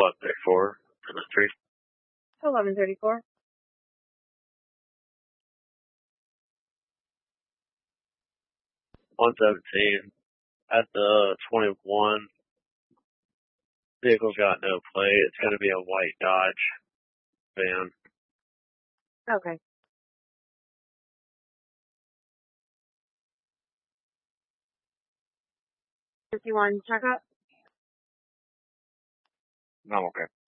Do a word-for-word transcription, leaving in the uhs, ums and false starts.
What, thirty-four for the three? eleven thirty-four. one seventeen. At the twenty-one, vehicle's got no plate. It's going to be a white Dodge van. Okay. fifty-one checkup? I'm okay.